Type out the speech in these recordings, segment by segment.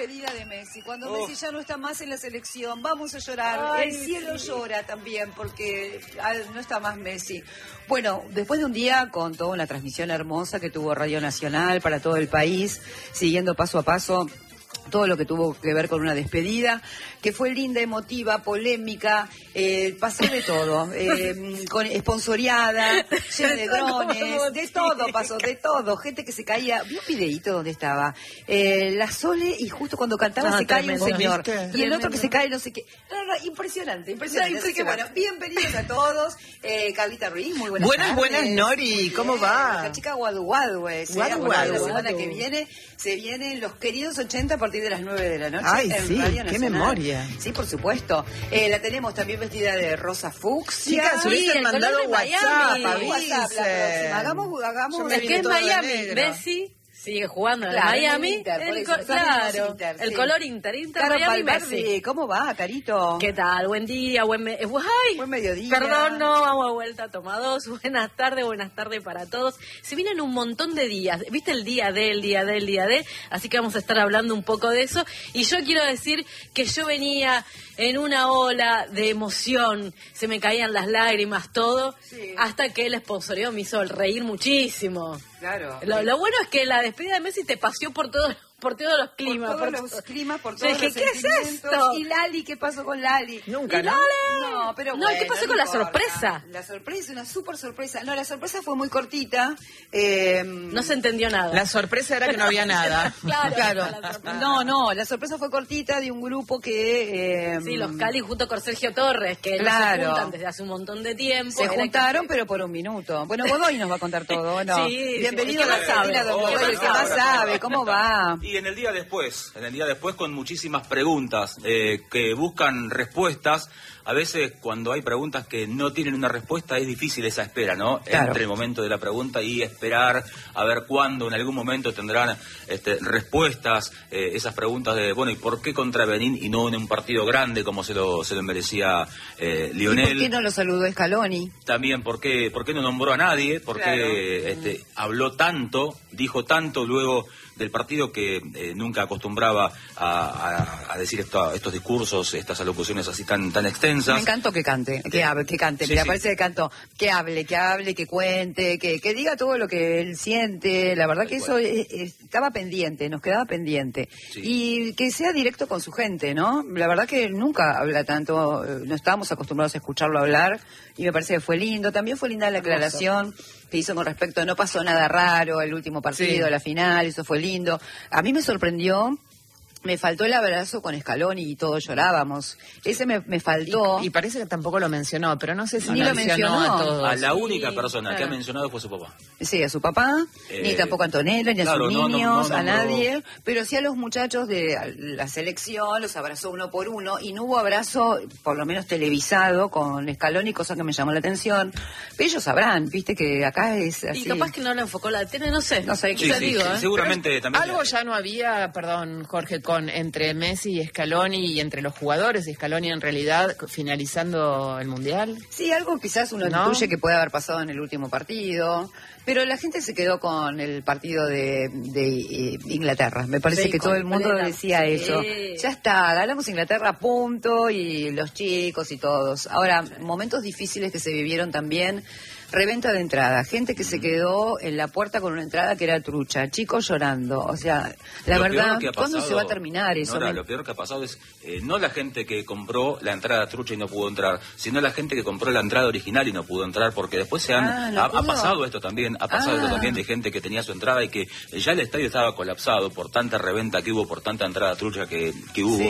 despedida de Messi. Cuando Messi ya no está más en la selección, vamos a llorar. El cielo llora también porque no está más Messi. Bueno, después de un día con toda una transmisión hermosa que tuvo Radio Nacional para todo el país, siguiendo paso a paso todo lo que tuvo que ver con una despedida, que fue linda, emotiva, polémica, pasó de todo, con esponsoreada, llena de drones, de todo pasó, de todo, gente que se caía. Vi un videíto donde estaba la Sole y justo cuando cantaba se cae un señor, y el otro que se cae no sé qué. No, impresionante. Así que bueno, bienvenidos a todos. Carlita Ruiz, muy buenas tardes. Buenas, Nori, ¿cómo va? La chica Guadu es. La semana que viene se vienen los queridos 80 a partir de las 9 de la noche. Ay, en sí, Radio qué Nacional. Memoria. Sí, por supuesto. La tenemos también vestida de rosa fucsia. Chicas, hubiesen mandado WhatsApp, avisen. Hagamos. Es que es Miami, Messi sigue jugando en Miami. El color Inter, Miami, Messi. ¿Cómo va, Carito? ¿Qué tal? Buen día, buen mediodía. Perdón, no, vamos de vuelta, toma dos. Buenas tardes para todos. Se vienen un montón de días. ¿Viste el día de? Así que vamos a estar hablando un poco de eso. Y yo quiero decir que yo venía en una ola de emoción. Se me caían las lágrimas, todo. Sí. Hasta que el sponsoreo me hizo reír muchísimo. Claro. Lo bueno es que la despedida de Messi te paseó por todos los climas. Por todos los climas, por todos los ¿qué es esto? ¿Y Lali? ¿Qué pasó con Lali? Nunca, ¿no? No, pero no, ¿qué pasó con la sorpresa? La sorpresa, una súper sorpresa. No, la sorpresa fue muy cortita. No se entendió nada. La sorpresa era que no había nada. Claro. No, la sorpresa fue cortita de un grupo que... sí, los Cali junto con Sergio Torres, que no se juntan desde hace un montón de tiempo. Se juntaron, pero por un minuto. Bueno, Godoy nos va a contar todo, ¿no? Sí, bienvenido a la cabina, don Godoy, el que más sabe. ¿Cómo va? Y en el día después con muchísimas preguntas que buscan respuestas. A veces cuando hay preguntas que no tienen una respuesta es difícil esa espera, ¿no? Claro. Entre el momento de la pregunta y esperar a ver cuándo en algún momento tendrán respuestas esas preguntas de, bueno, ¿y por qué contra Benín y no en un partido grande como se lo merecía Lionel? ¿Y por qué no lo saludó Scaloni? También, ¿por qué no nombró a nadie? ¿Por qué habló tanto, dijo tanto luego del partido que nunca acostumbraba a decir estos discursos, estas alocuciones así tan extensas? Me encantó que cante, que cante. Me parece que cantó, que hable, que cuente, que diga todo lo que él siente. La verdad que eso estaba pendiente, nos quedaba pendiente. Sí. Y que sea directo con su gente, ¿no? La verdad que nunca habla tanto, no estábamos acostumbrados a escucharlo hablar y me parece que fue lindo. También fue linda la aclaración que hizo con respecto a no pasó nada raro el último partido, la final, eso fue lindo. A mí me sorprendió. Me faltó el abrazo con Scaloni y todos llorábamos. Ese me faltó. Y parece que tampoco lo mencionó, pero no sé si ni lo mencionó a todos. A la única persona que ha mencionado fue su papá. Sí, a su papá, ni tampoco a Antonella, ni a sus niños, a nadie. Pero sí a los muchachos de la selección, los abrazó uno por uno. Y no hubo abrazo, por lo menos televisado, con Scaloni, cosa que me llamó la atención. Pero ellos sabrán, viste que acá es así. Y capaz que no lo enfocó la tele, no sé. Sí, digo, seguramente pero también. Algo ya no había, perdón, Jorge, entre Messi y Scaloni y entre los jugadores y Scaloni en realidad finalizando el Mundial. Sí, algo quizás uno intuye que puede haber pasado en el último partido, pero la gente se quedó con el partido de Inglaterra. Me parece que todo el mundo decía eso. Ya está, ganamos Inglaterra, punto, y los chicos y todos. Ahora, momentos difíciles que se vivieron también. Reventa de entrada, gente que se quedó en la puerta con una entrada que era trucha, chicos llorando, o sea, la verdad, ¿cuándo se va a terminar eso? Lo peor que ha pasado es no la gente que compró la entrada trucha y no pudo entrar, sino la gente que compró la entrada original y no pudo entrar, porque después ha pasado esto también, de gente que tenía su entrada y que ya el estadio estaba colapsado por tanta reventa que hubo, por tanta entrada trucha que hubo,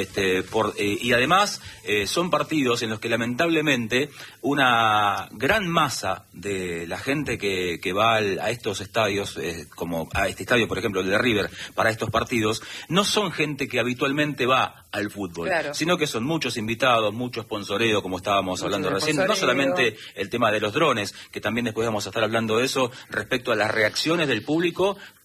y además son partidos en los que lamentablemente una gran masa de la gente que va a estos estadios, como a este estadio, por ejemplo, el de River, para estos partidos, no son gente que habitualmente va al fútbol, sino que son muchos invitados, mucho sponsoreo, como estábamos hablando recién, no solamente el tema de los drones, que también después vamos a estar hablando de eso, respecto a las reacciones del público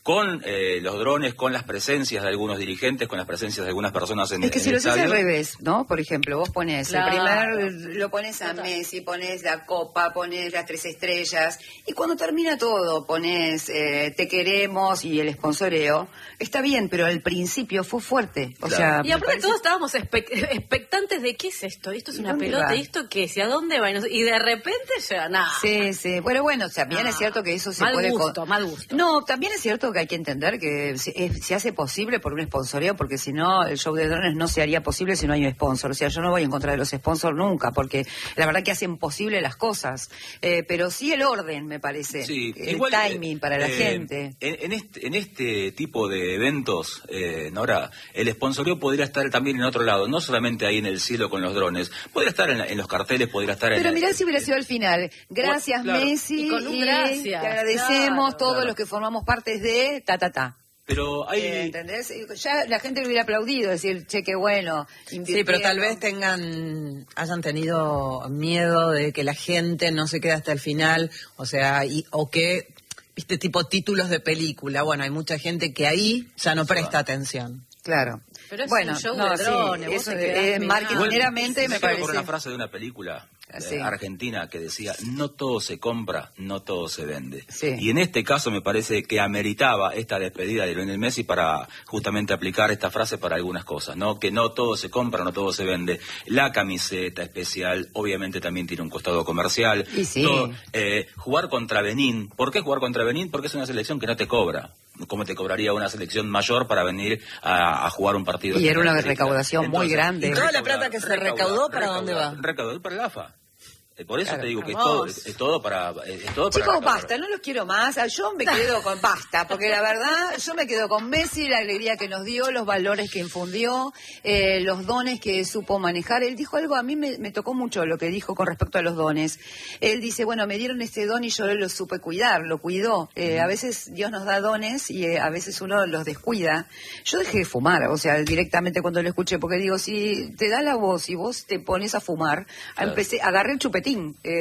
con los drones, con las presencias de algunos dirigentes, con las presencias de algunas personas en el estadio. Es que si lo haces al revés, ¿no? Por ejemplo, vos pones Claro. el primer, lo pones a Messi, pones la copa, pones las 3 estrellas, y cuando termina todo pones te queremos y el sponsoreo, está bien, pero al principio fue fuerte. O Claro. sea, Y me aparte parece- todos estábamos expectantes de qué es esto, esto es ¿Y una dónde pelota, va? ¿y esto qué es? ¿Y a dónde va? Y de repente ya nada. Sí, sí. Bueno, o sea, bien No. es cierto que eso se Mal puede... gusto, mal gusto. No, también es cierto que hay que entender que se hace posible por un sponsoreo, porque si no, el show de drones no se haría posible si no hay un sponsor. O sea, yo no voy en contra de los sponsors nunca, porque la verdad que hacen posible las cosas. Pero sí el orden, me parece. Sí, el igual, timing para la gente. En este tipo de eventos, Nora, el sponsoreo podría estar también en otro lado, no solamente ahí en el cielo con los drones, podría estar en los carteles, podría estar Pero en... mirá si hubiera sido al final. Gracias, Claro. Messi. Y con un gracias, te agradecemos claro. todos Claro. los que formamos partes de ta. Pero hay... ¿Entendés? Ya la gente le hubiera aplaudido, decir, che, qué bueno. Sí, pero tal vez invirtieron. hayan tenido miedo de que la gente no se quede hasta el final, o sea, o que, viste, tipo títulos de película. Bueno, hay mucha gente que ahí ya no presta atención. Claro. Pero es bueno, un show no, de drones, sí, vos eso te quedás mirando. marketingeramente me me parece. por una frase de una película Sí. argentina que decía, no todo se compra, no todo se vende. Sí. Y en este caso me parece que ameritaba esta despedida de Lionel Messi para justamente aplicar esta frase para algunas cosas, ¿no? Que no todo se compra, no todo se vende. La camiseta especial obviamente también tiene un costado comercial. Y sí. Jugar contra Benín. ¿Por qué jugar contra Benín? Porque es una selección que no te cobra. ¿Cómo te cobraría una selección mayor para venir a jugar un partido? Y era una Característica? recaudación muy grande. ¿Y toda la plata que se recaudó, para dónde va? Recaudó para el AFA. Por eso Claro, te digo que vamos. es todo para... Chicos, recaudar. basta, no los quiero más. Yo me quedo con basta, porque la verdad, yo me quedo con Messi, la alegría que nos dio, los valores que infundió, los dones que supo manejar. Él dijo algo, a mí me tocó mucho lo que dijo con respecto a los dones. Él dice, bueno, me dieron este don y yo lo supe cuidar, lo cuidó. A veces Dios nos da dones y a veces uno los descuida. Yo dejé de fumar, o sea, directamente cuando lo escuché, porque digo, si te da la voz y vos te pones a fumar, Claro. agarré el chupetín.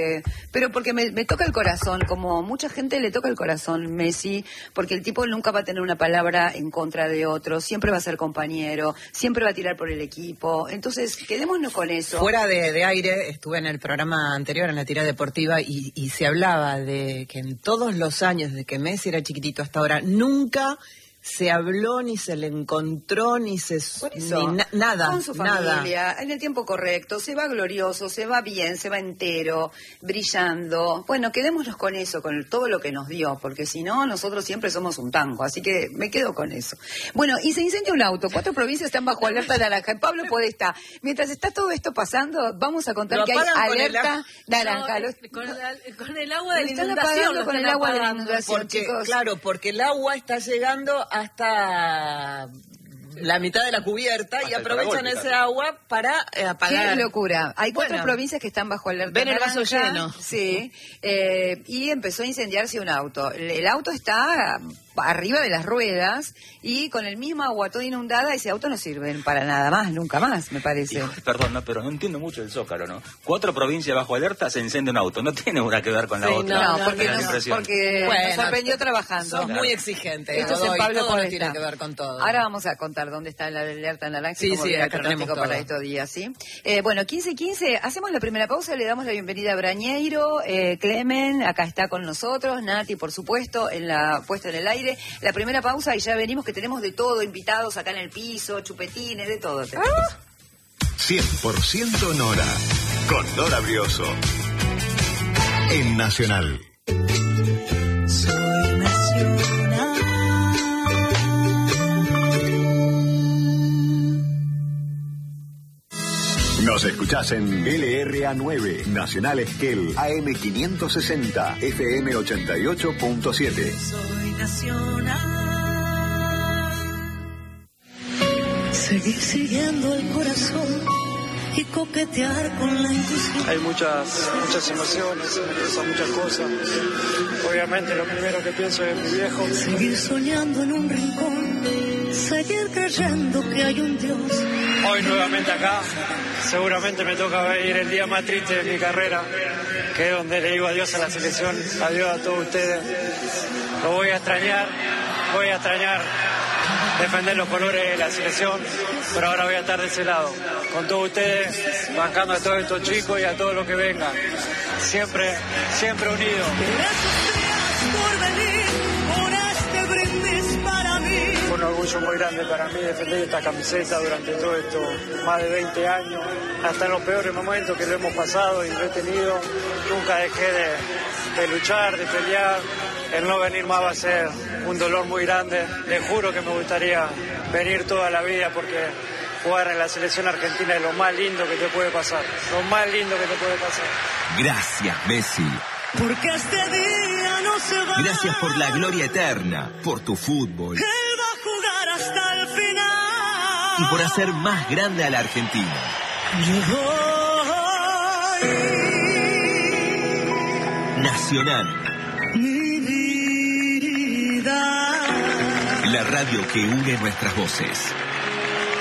Pero porque me toca el corazón, como mucha gente le toca el corazón Messi, porque el tipo nunca va a tener una palabra en contra de otro, siempre va a ser compañero, siempre va a tirar por el equipo. Entonces, quedémonos con eso. Fuera de aire, estuve en el programa anterior, en la tirada deportiva, y se hablaba de que en todos los años de que Messi era chiquitito hasta ahora, nunca se habló, ni se le encontró, ni se... Por eso, nada, con su nada. familia, en el tiempo correcto, se va glorioso, se va bien, se va entero, brillando. Bueno, quedémonos con eso, con todo lo que nos dio, porque si no, nosotros siempre somos un tango, así que me quedo con eso. Bueno, y se incendia un auto, 4 provincias están bajo alerta naranja. Pablo Podestá, mientras está todo esto pasando, vamos a contar Lo que hay apagan con el alerta naranja. No, con el agua de Lo la están inundación. apagando lo con están el agua de la apagando. inundación. Porque, chicos. claro, porque el agua está llegando hasta la mitad de la cubierta Hasta y el aprovechan paragolpe, ese claro. agua para apagar. Qué locura. Hay 4 Bueno, provincias que están bajo alerta ven el vaso naranja. lleno. Sí. Y empezó a incendiarse un auto. El auto está arriba de las ruedas y con el mismo agua toda inundada, ese auto no sirve para nada más, nunca más, me parece. Hijo, perdón, no, pero no entiendo mucho el Zócalo, ¿no? 4 provincias bajo alerta, se incendia un auto. No tiene una que ver con la Sí, otra. No, porque, Me da la no, impresión. porque Bueno, nos sorprendió trabajando. Sos muy exigente. Esto es en Godoy, Pablo todo Podestá. tiene que ver con todo. Ahora vamos a contar dónde está la alerta naranja Sí, y cómo sí, viene el acá tenemos pronóstico para todo. estos días, ¿sí? Bueno, 15:15, hacemos la primera pausa, le damos la bienvenida a Brañeiro, Clemen, acá está con nosotros, Nati, por supuesto, puesto en el aire. La primera pausa y ya venimos que tenemos de todo, invitados acá en el piso, chupetines, de todo. tenemos. 100% Nora, con Nora Brioso. En Nacional. Soy nacional. Nos escuchás en LRA9, Nacional Esquel, AM560, FM 88.7. Soy nacional. Seguir siguiendo el corazón y coquetear con la intuición. Hay muchas emociones, me pasan muchas cosas. Obviamente lo primero que pienso es en mi viejo. Seguir soñando en un rincón, seguir creyendo que hay un Dios. Hoy nuevamente acá, seguramente me toca ver el día más triste de mi carrera, que es donde le digo adiós a la selección, adiós a todos ustedes. Lo voy a extrañar voy a extrañar defender los colores de la selección, pero ahora voy a estar de ese lado, con todos ustedes, bancando a todos estos chicos y a todos los que vengan, siempre, siempre unidos. Un orgullo muy grande para mí defender esta camiseta durante todo esto, más de 20 años, hasta en los peores momentos que lo hemos pasado y lo he tenido, nunca dejé de luchar, de pelear. El no venir más va a ser un dolor muy grande. Les juro que me gustaría venir toda la vida porque jugar en la selección argentina es lo más lindo que te puede pasar. Lo más lindo que te puede pasar. Gracias, Messi. Porque este día no se va. Gracias por la gloria eterna, por tu fútbol. Él va a jugar hasta el final. Y por hacer más grande a la Argentina. Nacional. Mi vida. La radio que une nuestras voces.